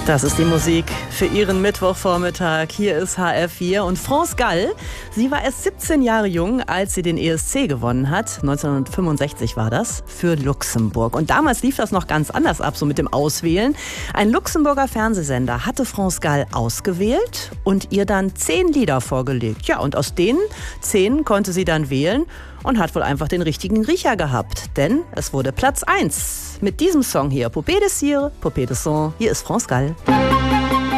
Das ist die Musik für Ihren Mittwochvormittag. Hier ist HR4 und France Gall. Sie war erst 17 Jahre jung, als sie den ESC gewonnen hat. 1965 war das, für Luxemburg. Und damals lief das noch ganz anders ab, so mit dem Auswählen. Ein Luxemburger Fernsehsender hatte France Gall ausgewählt und ihr dann 10 Lieder vorgelegt. Ja, und aus den 10 konnte sie dann wählen und hat wohl einfach den richtigen Riecher gehabt. Denn es wurde Platz 1 mit diesem Song hier. Poupée de cire, Poupée de sang. Hier ist France Gall.